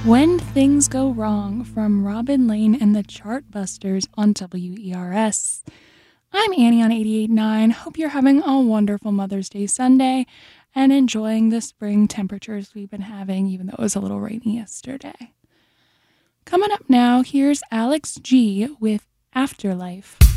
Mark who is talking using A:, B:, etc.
A: When Things Go Wrong from Robin Lane and the Chartbusters on WERS. I'm Annie on 88.9. Hope you're having a wonderful Mother's Day Sunday and enjoying the spring temperatures we've been having, even though it was a little rainy yesterday. Coming up now, here's Alex G with Afterlife.